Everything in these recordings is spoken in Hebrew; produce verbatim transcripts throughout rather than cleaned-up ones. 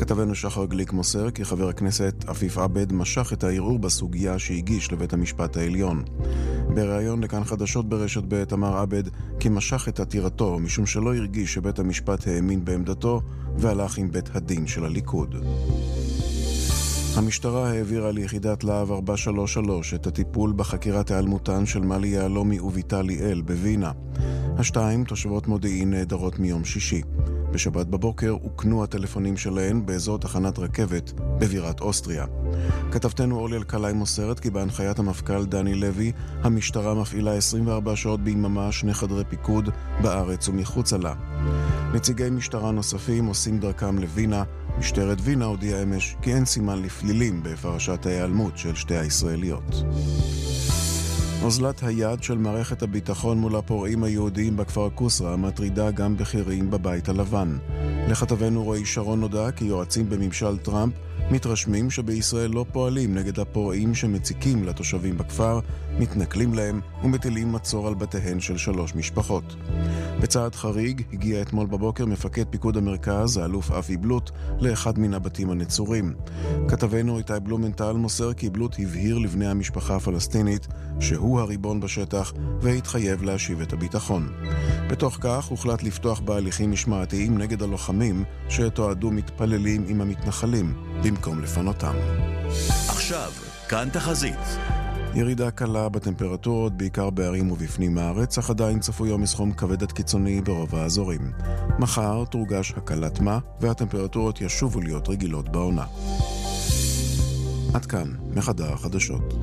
כתבנו שחר גליק מוסר כי חבר הכנסת עפיף עבד משך את הערעור בסוגיה שהגיש לבית המשפט העליון. בריאיון לכאן חדשות ברשת ב' אמר עבד כי משך את עתירתו משום שלא הרגיש שבית המשפט האמין בעמדתו והלך עם בית הדין של הליכוד. המשטרה העבירה ליחידת להב ארבע שלוש שלוש את הטיפול בחקירת העלמותן של מלי יהלומי וביתה ליאל בווינה. השתיים תושבות מודיעין נעדרות מיום שישי. בשבת בבוקר הוקנו הטלפונים שלהן באזור תחנת רכבת בבירת אוסטריה. כתבתנו אורלי אלקלעי מוסרת כי בהנחיית המפכ"ל דני לוי המשטרה מפעילה עשרים וארבע שעות ביממה שני חדרי פיקוד בארץ ומחוצה לה. נציגי משטרה נוספים עושים דרכם לווינה. משטרת וינה הודיעה אמש כי אין סימן לפלילים בפרשת ההיעלמות של שתי הישראליות. אוזלת היד של מערכת הביטחון מול הפורעים היהודיים בכפר קוסרה מטרידה גם בכירים בבית הלבן. לכתבנו רועי שרון נודע כי יועצים בממשל טראמפ מתרשמים שבישראל לא פועלים נגד הפורעים שמציקים לתושבים בכפר, מתנכלים להם ומטילים מצור על בתיהן של שלוש משפחות. בצעד חריג הגיע אתמול בבוקר מפקד פיקוד המרכז, האלוף אבי בלוט, לאחד מן הבתים הנצורים. כתבנו איתי בלומנטל מוסר כי בלוט הבהיר לבני המשפחה הפלסטינית שהוא הריבון בשטח והתחייב להשיב את הביטחון. בתוך כך הוחלט לפתוח בהליכים משמעתיים נגד הלוחמים שתועדו מתפללים עם המתנחלים במקום לפנותם. עכשיו, כאן תחזית. ירידה קלה בטמפרטורות, בעיקר בערים ובפנים הארץ, אך עדיין צפוי יום מסחום כבד עד קיצוני ברוב האזורים. מחר תורגש הקלת מה, והטמפרטורות ישובו להיות רגילות בעונה. עד כאן, מחדר החדשות.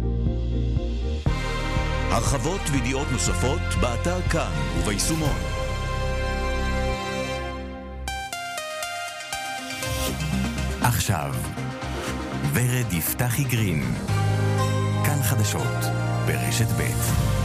הרחבות וידיעות נוספות באתר כאן וביישומון. עכשיו, ורד יפתחי גרין. כאן חדשות ברשת ב'.